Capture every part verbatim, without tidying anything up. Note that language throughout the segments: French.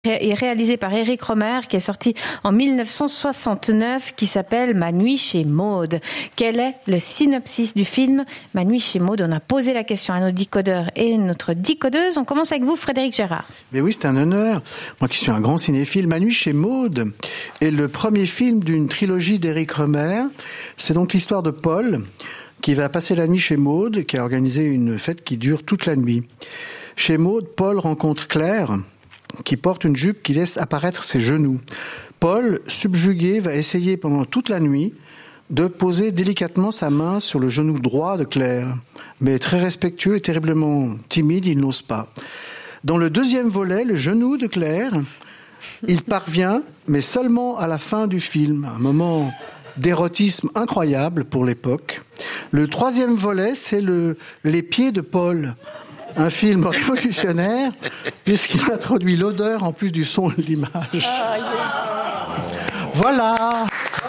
est réalisé par Éric Rohmer, qui est sorti en dix-neuf cent soixante-neuf, qui s'appelle Ma nuit chez Maude. Quel est le synopsis du film Ma nuit chez Maude? On a posé la question à nos décodeurs et notre décodeuse. On commence avec vous, Frédéric Gérard. Mais oui, c'est un honneur. Moi qui suis un grand cinéphile, Ma nuit chez Maude est le premier film d'une trilogie d'Éric Rohmer. C'est donc l'histoire de Paul, qui va passer la nuit chez Maude, qui a organisé une fête qui dure toute la nuit. Chez Maude, Paul rencontre Claire, qui porte une jupe qui laisse apparaître ses genoux. Paul, subjugué, va essayer pendant toute la nuit de poser délicatement sa main sur le genou droit de Claire. Mais très respectueux et terriblement timide, il n'ose pas. Dans le deuxième volet, le genou de Claire, il parvient, mais seulement à la fin du film. Un moment d'érotisme incroyable pour l'époque. Le troisième volet, c'est le, les pieds de Paul. Un film révolutionnaire, puisqu'il introduit l'odeur en plus du son et de l'image. Ah, yeah. Voilà.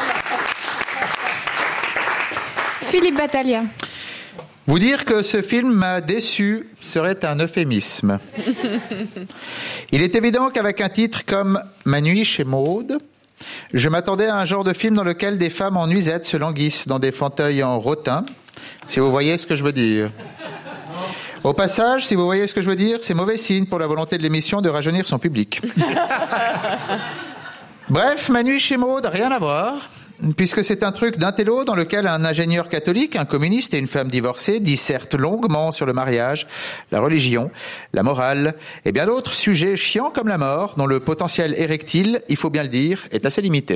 Philippe Battaglia. Vous dire que ce film m'a déçu serait un euphémisme. Il est évident qu'avec un titre comme Ma nuit chez Maude, je m'attendais à un genre de film dans lequel des femmes en nuisette se languissent dans des fauteuils en rotin, si vous voyez ce que je veux dire. Au passage, si vous voyez ce que je veux dire, c'est mauvais signe pour la volonté de l'émission de rajeunir son public. Bref, Ma nuit chez Maude, rien à voir, puisque c'est un truc d'intello dans lequel un ingénieur catholique, un communiste et une femme divorcée dissertent longuement sur le mariage, la religion, la morale et bien d'autres sujets chiants comme la mort, dont le potentiel érectile, il faut bien le dire, est assez limité.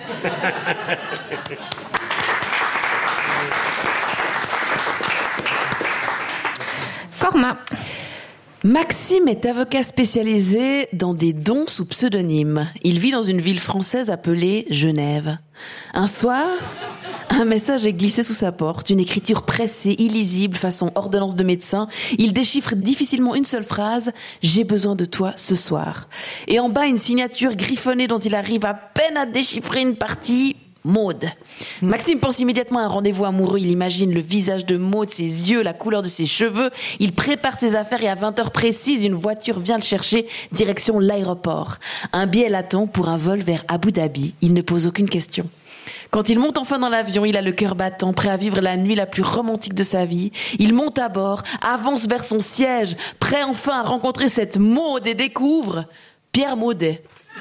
Format. Maxime est avocat spécialisé dans des dons sous pseudonyme. Il vit dans une ville française appelée Genève. Un soir, un message est glissé sous sa porte, une écriture pressée, illisible, façon ordonnance de médecin. Il déchiffre difficilement une seule phrase « J'ai besoin de toi ce soir ». Et en bas, une signature griffonnée dont il arrive à peine à déchiffrer une partie... Maude. Maxime pense immédiatement à un rendez-vous amoureux. Il imagine le visage de Maude, ses yeux, la couleur de ses cheveux. Il prépare ses affaires et à vingt heures précises, une voiture vient le chercher, direction l'aéroport. Un billet l'attend pour un vol vers Abu Dhabi. Il ne pose aucune question. Quand il monte enfin dans l'avion, il a le cœur battant, prêt à vivre la nuit la plus romantique de sa vie. Il monte à bord, avance vers son siège, prêt enfin à rencontrer cette Maude et découvre Pierre Maudet.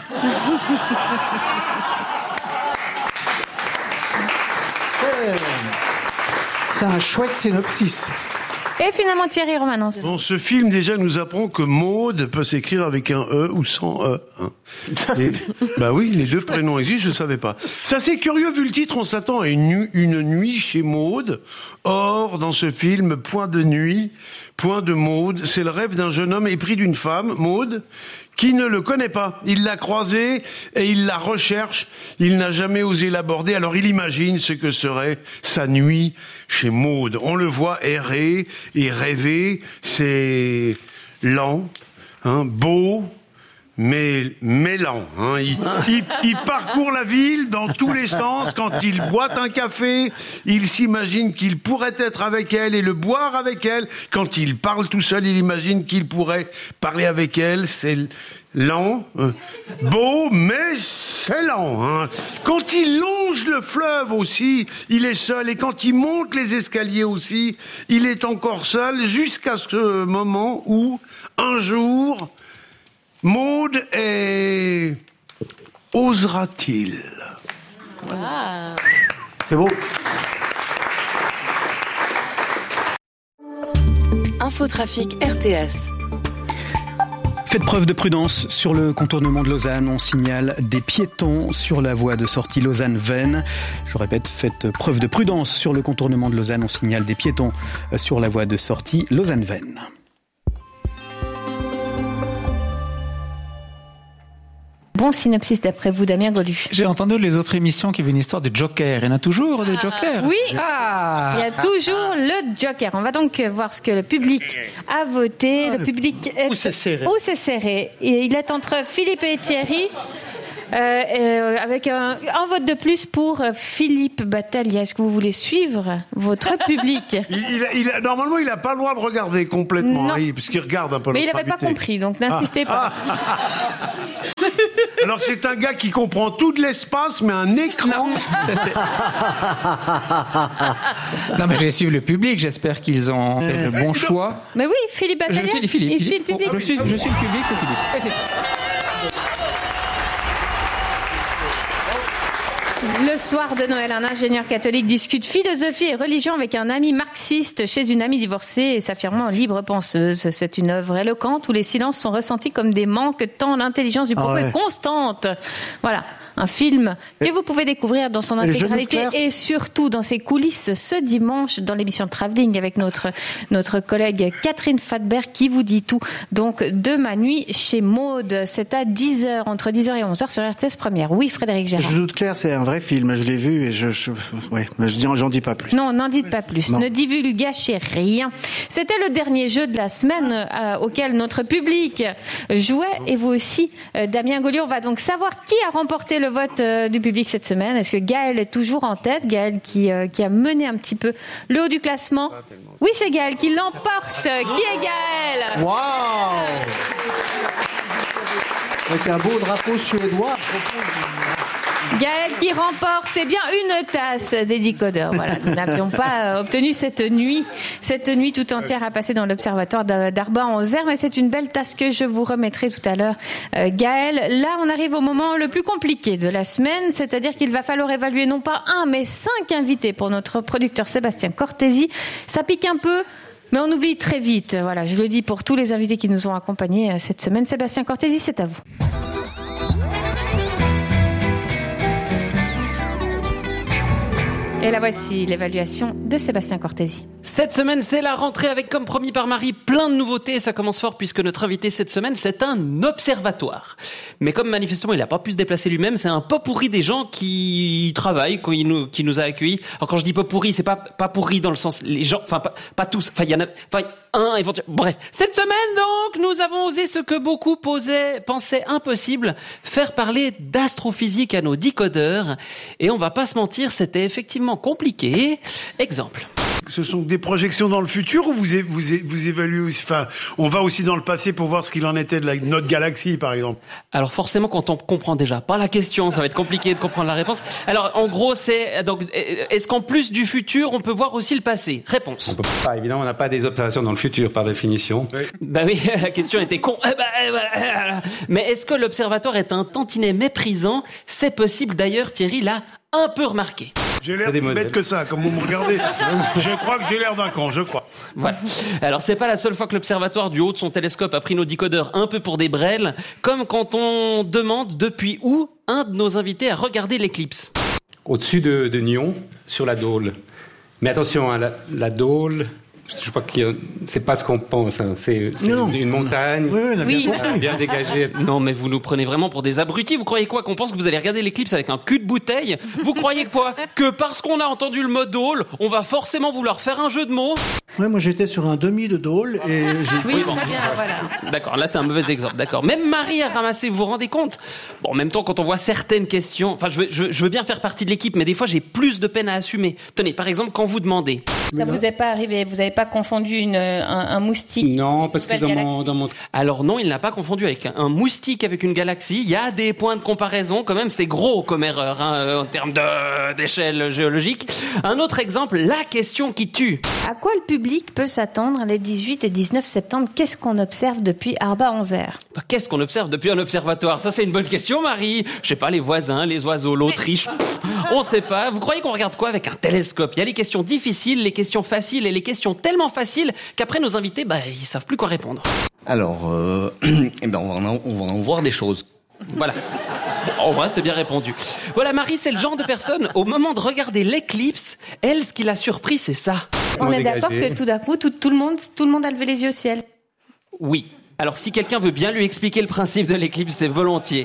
C'est un chouette synopsis. Et finalement Thierry Romanens. Bon, ce film déjà nous apprend que Maude peut s'écrire avec un E ou sans E. Hein. Ça, c'est... Et, bah oui, les deux prénoms existent, je ne savais pas. C'est assez curieux, vu le titre, on s'attend à une, une nuit chez Maude. Or, dans ce film, point de nuit, point de Maude, c'est le rêve d'un jeune homme épris d'une femme, Maude, qui ne le connaît pas. Il l'a croisée et il la recherche. Il n'a jamais osé l'aborder, alors il imagine ce que serait sa nuit chez Maude. On le voit errer et rêver. C'est lent, hein, beau, mais, mais lent. Hein. Il, il, il parcourt la ville dans tous les sens. Quand il boit un café, il s'imagine qu'il pourrait être avec elle et le boire avec elle. Quand il parle tout seul, il imagine qu'il pourrait parler avec elle. C'est lent, euh, beau, mais c'est lent. Hein. Quand il longe le fleuve aussi, il est seul. Et quand il monte les escaliers aussi, il est encore seul jusqu'à ce moment où, un jour... Maude est... Osera-t-il? Ah. C'est beau. Infotrafic R T S. Faites preuve de prudence sur le contournement de Lausanne. On signale des piétons sur la voie de sortie Lausanne-Vennes. Je répète, faites preuve de prudence sur le contournement de Lausanne. On signale des piétons sur la voie de sortie Lausanne-Vennes. Bon synopsis d'après vous, Damien Golu. J'ai entendu les autres émissions qui avaient une histoire de Joker. Il y en a toujours des Jokers. Oui, ah. il y a toujours le Joker. On va donc voir ce que le public a voté. Le public est... Où c'est serré. Où c'est serré. Et il est entre Philippe et Thierry. Euh, euh, avec un, un vote de plus pour Philippe Battaglia. Est-ce que vous voulez suivre votre public? il, il, il, Normalement, il n'a pas le droit de regarder complètement, hein, puisqu'il regarde un peu. Mais il n'avait pas compris, donc n'insistez ah. pas. Ah. Alors c'est un gars qui comprend tout de l'espace, mais un écran. Non, ça, c'est... non mais je vais suivre le public. J'espère qu'ils ont fait le bon choix. Mais oui, Philippe Battaglia. Je suis Philippe. Il suit le public. Je suis, je suis le public, c'est Philippe. Et c'est... Le soir de Noël, un ingénieur catholique discute philosophie et religion avec un ami marxiste chez une amie divorcée et s'affirmant libre penseuse. C'est une œuvre éloquente où les silences sont ressentis comme des manques tant l'intelligence du propos ah ouais. est constante. Voilà. Un film que et vous pouvez découvrir dans son intégralité et surtout dans ses coulisses ce dimanche dans l'émission Travelling avec notre, notre collègue Catherine Fadberg qui vous dit tout. Donc, de Ma nuit chez Maud. C'est à dix heures, entre dix heures et onze heures sur R T S Première. Oui, Frédéric Gérard. Je doute clair, c'est un vrai film. Je l'ai vu et je, je, ouais, je j'en dis pas plus. Non, n'en dites pas plus. Non. Ne divulgachez rien. C'était le dernier jeu de la semaine euh, auquel notre public jouait et vous aussi, euh, Damien Gaulier. On va donc savoir qui a remporté le vote euh, du public cette semaine. Est-ce que Gaël est toujours en tête? Gaël qui, euh, qui a mené un petit peu le haut du classement. Oui, c'est Gaël qui l'emporte. Qui est Gaël? Waouh! Avec un beau drapeau suédois. Gaël qui remporte eh bien une tasse des décodeurs. Voilà, nous n'avions pas obtenu cette nuit, cette nuit tout entière à passer dans l'observatoire d'Arbat-en-Isère, mais c'est une belle tasse que je vous remettrai tout à l'heure. Euh, Gaël, là on arrive au moment le plus compliqué de la semaine, c'est-à-dire qu'il va falloir évaluer non pas un mais cinq invités pour notre producteur Sébastien Cortési. Ça pique un peu. Mais on oublie très vite. Voilà, je le dis pour tous les invités qui nous ont accompagnés cette semaine. Sébastien Cortési, c'est à vous. Et la voici, l'évaluation de Sébastien Cortési. Cette semaine, c'est la rentrée avec, comme promis par Marie, plein de nouveautés. Ça commence fort puisque notre invité cette semaine, c'est un observatoire. Mais comme manifestement, il n'a pas pu se déplacer lui-même, c'est un pot-pourri des gens qui travaillent, qui nous, qui nous a accueillis. Alors quand je dis pot-pourri, c'est pas, pas pourri dans le sens, les gens, enfin, pas, pas tous, enfin, il y en a, enfin, un éventuellement. Bref. Cette semaine, donc, nous avons osé ce que beaucoup posaient, pensaient impossible, faire parler d'astrophysique à nos décodeurs. Et on va pas se mentir, c'était effectivement compliqué. Exemple. Ce sont des projections dans le futur ou vous, vous, vous évaluez aussi, enfin, on va aussi dans le passé pour voir ce qu'il en était de la, notre galaxie, par exemple? Alors, forcément, quand on comprend déjà pas la question, ça va être compliqué de comprendre la réponse. Alors, en gros, c'est, donc, est-ce qu'en plus du futur, on peut voir aussi le passé? Réponse. On peut pas, évidemment, on n'a pas des observations dans le futur, par définition. Oui. Bah oui, la question était con. Mais est-ce que l'observatoire est un tantinet méprisant? C'est possible, d'ailleurs, Thierry l'a un peu remarqué. J'ai l'air si bête que ça, comme vous me regardez. Je crois que j'ai l'air d'un con, je crois. Voilà. Alors, c'est pas la seule fois que l'observatoire du haut de son télescope a pris nos décodeurs un peu pour des brels, comme quand on demande depuis où un de nos invités a regardé l'éclipse. Au-dessus de, de Nyon, sur la Dôle. Mais attention, hein, la, la Dôle... Je crois que c'est pas ce qu'on pense. Hein. C'est, c'est une, une montagne oui, oui, bien, bien dégagée. Non, mais vous nous prenez vraiment pour des abrutis. Vous croyez quoi? Qu'on pense que vous allez regarder l'éclipse avec un cul de bouteille? Vous croyez quoi? Que parce qu'on a entendu le mot Dôle, on va forcément vouloir faire un jeu de mots? Ouais, moi j'étais sur un demi de Dôle et j'ai... Oui, oui bon, très bien, voilà. D'accord, là c'est un mauvais exemple. D'accord. Même Marie a ramassé, vous vous rendez compte? Bon, en même temps, quand on voit certaines questions, enfin, je veux, je, je veux bien faire partie de l'équipe, mais des fois j'ai plus de peine à assumer. Tenez, par exemple, quand vous demandez. Ça vous est pas arrivé? Vous avez pas confondu une, un, un moustique? Non, parce que dans mon, dans mon... Alors non, il n'a pas confondu avec un, un moustique avec une galaxie. Il y a des points de comparaison quand même. C'est gros comme erreur hein, en termes de, d'échelle géologique. Un autre exemple, la question qui tue. À quoi le public peut s'attendre les dix-huit et dix-neuf septembre? Qu'est-ce qu'on observe depuis Arbat-en-Isère? Bah, qu'est-ce qu'on observe depuis un observatoire? Ça, c'est une bonne question, Marie. Je sais pas, les voisins, les oiseaux, l'Autriche. Pff, on sait pas. Vous croyez qu'on regarde quoi avec un télescope? Il y a les questions difficiles, les questions faciles et les questions tellement faciles qu'après nos invités, bah, ils savent plus quoi répondre. Alors, euh, eh ben, on va, en, on va en voir des choses. Voilà. Bon, en vrai, c'est bien répondu. Voilà, Marie, c'est le genre de personne, au moment de regarder l'éclipse, elle, ce qui l'a surpris, c'est ça. On est d'accord que tout d'un coup, tout, tout le monde, tout le monde a levé les yeux au ciel. Oui. Alors, si quelqu'un veut bien lui expliquer le principe de l'éclipse, c'est volontiers.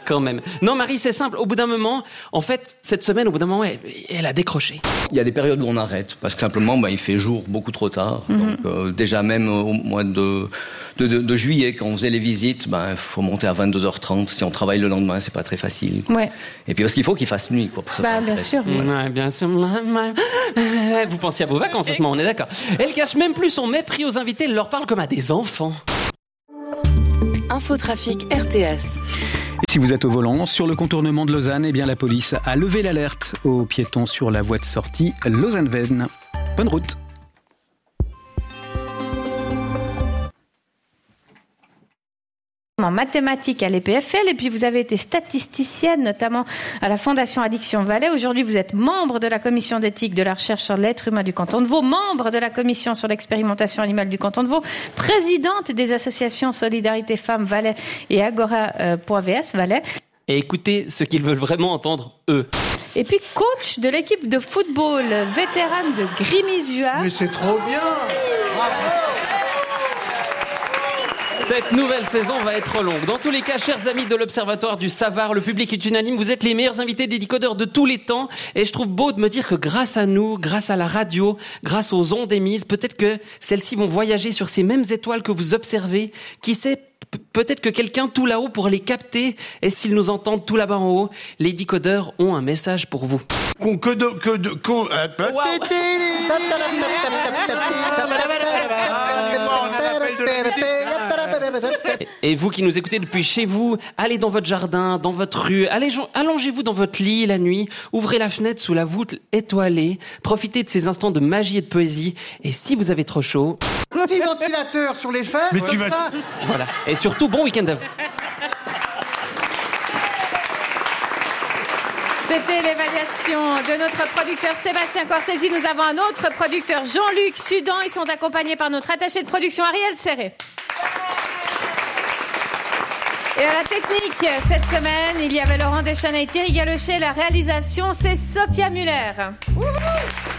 quand même. Non, Marie, c'est simple. Au bout d'un moment, en fait, cette semaine, au bout d'un moment, elle, elle a décroché. Il y a des périodes où on arrête, parce que simplement, bah, il fait jour beaucoup trop tard. Mhm. Donc, euh, déjà même au mois de, de, de, de juillet, quand on faisait les visites, bah, faut monter à vingt-deux heures trente. Si on travaille le lendemain, c'est pas très facile. Ouais. Et puis, parce qu'il faut qu'il fasse nuit, quoi. Pour ça, Bah, bien sûr. Ouais, bien sûr. Vous pensiez à vos vacances en ce moment, on est d'accord. Elle cache même plus son mépris aux invités, elle leur parle comme à des enfants. Infotrafic R T S. Et si vous êtes au volant, sur le contournement de Lausanne, eh bien la police a levé l'alerte aux piétons sur la voie de sortie Lausanne-Vennes. Bonne route. En mathématiques à l'E P F L et puis vous avez été statisticienne notamment à la Fondation Addiction Valais. Aujourd'hui, vous êtes membre de la commission d'éthique de la recherche sur l'être humain du canton de Vaud, membre de la commission sur l'expérimentation animale du canton de Vaud, présidente des associations Solidarité Femmes Valais et Agora.vs Valais. Et écoutez ce qu'ils veulent vraiment entendre, eux. Et puis coach de l'équipe de football vétérane de Grimizua. Mais c'est trop bien. Cette nouvelle saison va être longue. Dans tous les cas, chers amis de l'Observatoire du Savar, le public est unanime. Vous êtes les meilleurs invités des décodeurs de tous les temps. Et je trouve beau de me dire que grâce à nous, grâce à la radio, grâce aux ondes émises, peut-être que celles-ci vont voyager sur ces mêmes étoiles que vous observez. Qui sait, p- peut-être que quelqu'un tout là-haut pourra les capter. Et s'ils nous entendent tout là-bas en haut, les décodeurs ont un message pour vous. Qu'on, que de, que de, qu'on, euh, Wow. Et vous qui nous écoutez depuis chez vous, allez dans votre jardin, dans votre rue, allez, allongez-vous dans votre lit la nuit, ouvrez la fenêtre sous la voûte étoilée, profitez de ces instants de magie et de poésie, et si vous avez trop chaud... Petit ventilateur sur les fesses. Mais tu vas... Voilà. Et surtout, bon week-end à vous. C'était l'évaluation de notre producteur Sébastien Cortési. Nous avons un autre producteur, Jean-Luc Sudan. Ils sont accompagnés par notre attaché de production, Ariel Serré. Et à la technique, cette semaine, il y avait Laurent Deschanel et Thierry Galochet. La réalisation, c'est Sophia Muller.